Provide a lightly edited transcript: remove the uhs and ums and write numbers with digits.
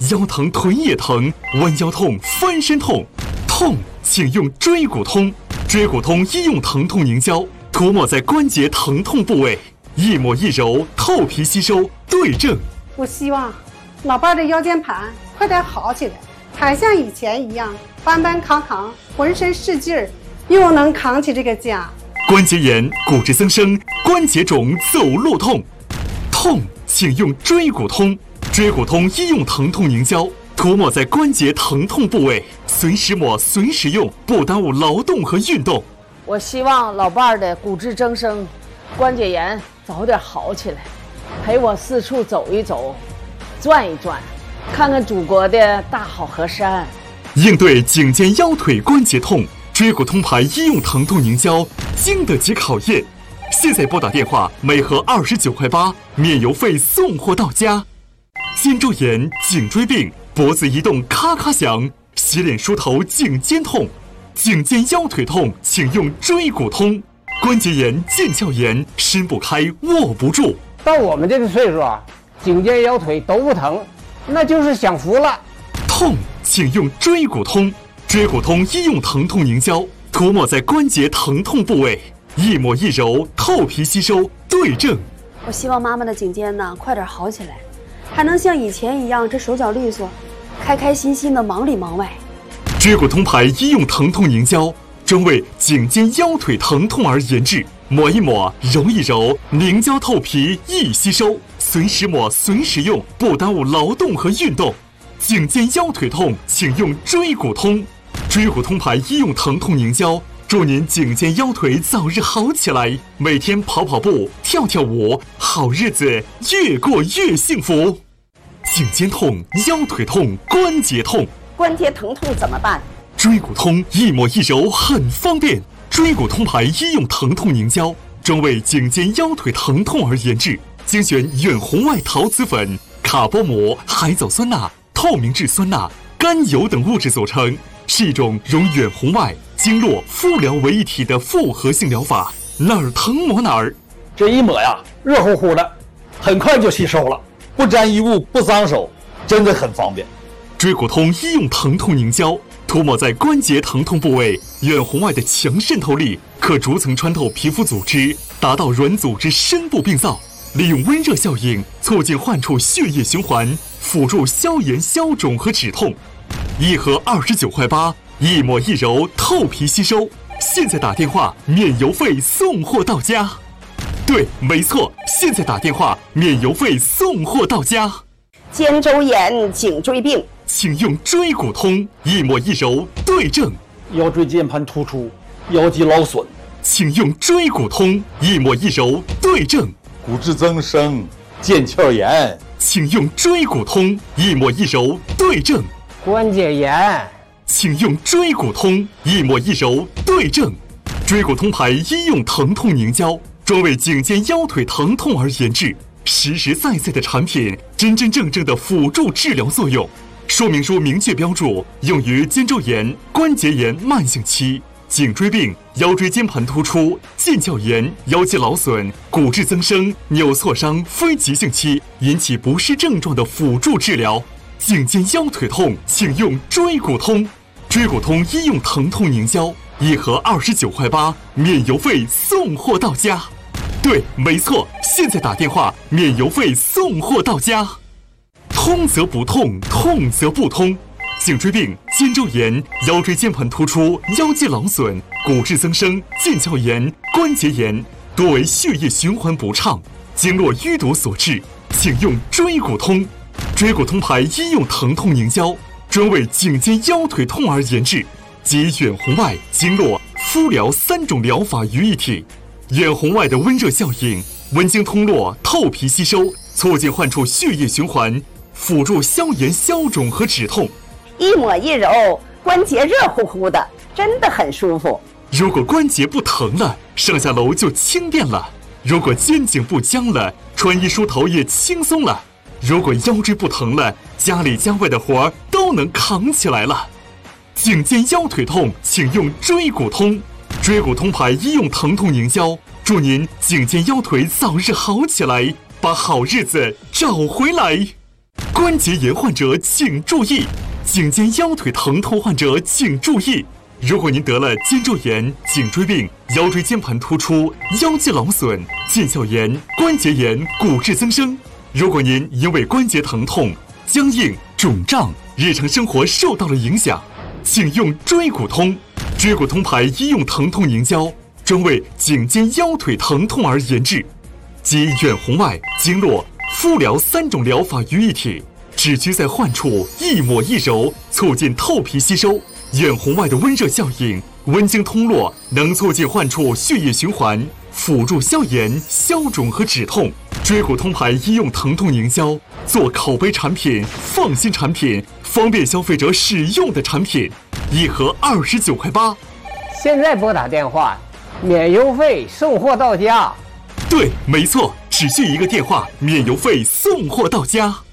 腰疼腿也疼，弯腰痛翻身痛，痛请用椎骨通。椎骨通医用疼痛凝胶，涂抹在关节疼痛部位，一抹一揉，透皮吸收，对症。 我希望老伴的腰间盘快点好起来，还像以前一样搬搬扛扛，浑身是劲儿，又能扛起这个家。 关节炎、骨质增生、关节肿、走路痛，痛请用椎骨通。椎骨通医用疼痛凝胶，涂抹在关节疼痛部位，随时抹随时用，不耽误劳动和运动。 我希望老伴儿的骨质增生、关节炎早点好起来，陪我四处走一走，转一转，看看祖国的大好河山。 应对颈肩腰腿关节痛，椎骨通牌医用疼痛凝胶经得起考验。现在拨打电话，每盒29.8块，免邮费送货到家。肩周炎、颈椎病、脖子移动咔咔响，洗脸梳头颈肩痛，颈肩腰腿痛请用椎骨通。关节炎、腱鞘炎，伸不开握不住。 到我们这个岁数啊，颈肩腰腿都不疼，那就是享福了。 痛请用椎骨通。椎骨通医用疼痛凝胶，涂抹在关节疼痛部位，一抹一揉，透皮吸收，对症。 我希望妈妈的颈肩呢快点好起来，还能像以前一样这手脚利索，开开心心的忙里忙外。 椎骨通牌医用疼痛凝胶，专为颈肩腰腿疼痛而研制，抹一抹，揉一揉，凝胶透皮易吸收，随时抹随时用，不耽误劳动和运动。颈肩腰腿痛请用椎骨通。椎骨通牌医用疼痛凝胶，祝您颈肩腰腿早日好起来，每天跑跑步、跳跳舞，好日子越过越幸福。颈肩痛、腰腿痛、关节痛， 关节疼痛怎么办？ 椎骨通一抹一揉很方便。椎骨通牌医用疼痛凝胶，专为颈肩腰腿疼痛而研制，精选远红外陶瓷粉、卡波膜、海藻酸钠、透明质酸钠、甘油等物质组成，是一种融远红外、经络、敷疗为一体的复合性疗法，哪儿疼抹哪儿。 这一抹呀，热乎乎的，很快就吸收了，不沾衣物，不脏手，真的很方便。 椎骨通医用疼痛凝胶，涂抹在关节疼痛部位，远红外的强渗透力可逐层穿透皮肤组织，达到软组织深部病灶，利用温热效应促进患处血液循环，辅助消炎消肿和止痛。一盒29.8块，一抹一揉，透皮吸收。现在打电话，免邮费送货到家。对，没错，现在打电话，免邮费送货到家。 肩周炎、颈椎病， 请用椎骨通，一抹一揉，对症。 腰椎间盘突出、腰肌劳损， 请用椎骨通，一抹一揉，对症。 骨质增生、腱鞘炎， 请用椎骨通，一抹一揉，对症。 关节炎， 请用椎骨通，一抹一揉，对症。椎骨通牌医用疼痛凝胶，专为颈肩腰腿疼痛而研制，实实在在的产品，真真正正的辅助治疗作用。说明书明确标注，用于肩周炎、关节炎慢性期、颈椎病、腰椎间盘突出、腱鞘炎、腰肌劳损、骨质增生、扭挫伤非急性期引起不适症状的辅助治疗。颈肩腰腿痛，请用椎骨通。椎骨通医用疼痛凝胶，一盒29.8块，免邮费送货到家。对，没错，现在打电话，免邮费送货到家。通则不痛，痛则不通。颈椎病、肩周炎、腰椎间盘突出、腰肌劳损、骨质增生、腱鞘炎、关节炎，多为血液循环不畅、经络淤堵所致，请用椎骨通。椎骨通牌医用疼痛凝胶，专为颈肩腰腿痛而研制，集远红外、经络、敷疗3种疗法于一体。远红外的温热效应，温经通络，透皮吸收，促进患处血液循环，辅助消炎消肿和止痛。 一抹一揉，关节热乎乎的，真的很舒服。 如果关节不疼了，上下楼就轻便了；如果肩颈不僵了，穿衣梳头也轻松了；如果腰椎不疼了，家里家外的活都能扛起来了。颈肩腰腿痛，请用椎骨通。椎骨通牌医用疼痛凝胶，祝您颈肩腰腿早日好起来，把好日子找回来。 关节炎患者请注意，颈肩腰腿疼痛患者请注意。如果您得了肩周炎、颈椎病、腰椎间盘突出、腰肌劳损、腱鞘炎、关节炎、骨质增生，如果您因为关节疼痛、僵硬、肿胀，日常生活受到了影响，请用椎骨通。椎骨通牌医用疼痛凝胶，专为颈肩腰腿疼痛而研制，集远红外、经络、敷疗3种疗法于一体，只需在患处一抹一揉，促进透皮吸收。远红外的温热效应，温经通络，能促进患处血液循环，辅助消炎、消肿和止痛。椎骨通牌医用疼痛凝胶，做口碑产品、放心产品、方便消费者使用的产品，一盒29.8块。 现在拨打电话，免邮费，送货到家。 对，没错，只需一个电话，免邮费，送货到家。